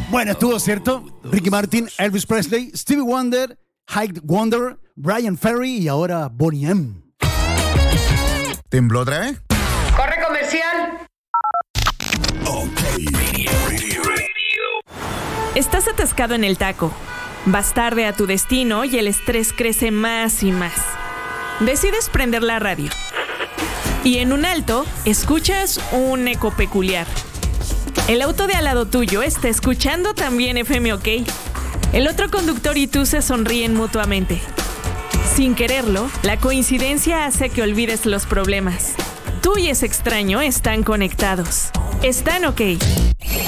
Bueno, estuvo cierto. Ricky Martin, Elvis Presley, Stevie Wonder, Hyde Wonder, Brian Ferry y ahora Boney M. ¿Tembló otra vez? ¡Corre comercial! Estás atascado en el taco. Vas tarde a tu destino y el estrés crece más y más. Decides prender la radio. Y en un alto, escuchas un eco peculiar. El auto de al lado tuyo está escuchando también FM OK. El otro conductor y tú se sonríen mutuamente. Sin quererlo, la coincidencia hace que olvides los problemas. Tú y ese extraño están conectados. Están OK.